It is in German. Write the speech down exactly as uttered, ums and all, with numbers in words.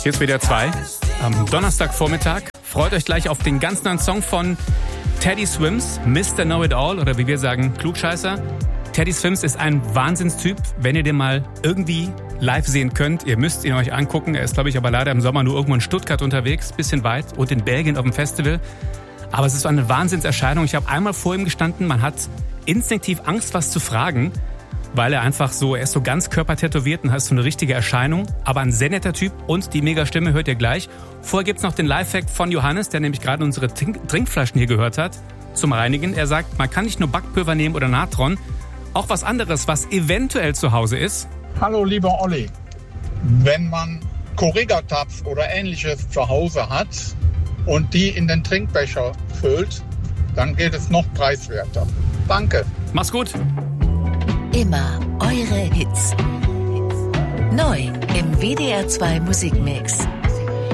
Hier ist W D R zwei am Donnerstagvormittag. Freut euch gleich auf den ganz neuen Song von Teddy Swims, Mister Know-It-All, oder wie wir sagen, Klugscheißer. Teddy Swims ist ein Wahnsinnstyp, wenn ihr den mal irgendwie live sehen könnt. Ihr müsst ihn euch angucken. Er ist, glaube ich, aber leider im Sommer nur irgendwo in Stuttgart unterwegs, bisschen weit, und in Belgien auf dem Festival. Aber es ist so eine Wahnsinnserscheinung. Ich habe einmal vor ihm gestanden, man hat instinktiv Angst, was zu fragen, weil er einfach so, er ist so ganz körpertätowiert und hat so eine richtige Erscheinung. Aber ein sehr netter Typ, und die Mega-Stimme hört ihr gleich. Vorher gibt's noch den Lifehack von Johannes, der nämlich gerade unsere Trink- Trinkflaschen hier gehört hat, zum Reinigen. Er sagt, man kann nicht nur Backpulver nehmen oder Natron, auch was anderes, was eventuell zu Hause ist. Hallo lieber Olli, wenn man Correga-Tabs oder ähnliches zu Hause hat und die in den Trinkbecher füllt, dann geht es noch preiswerter. Danke. Mach's gut. Immer eure Hits. Neu im W D R zwei Musikmix.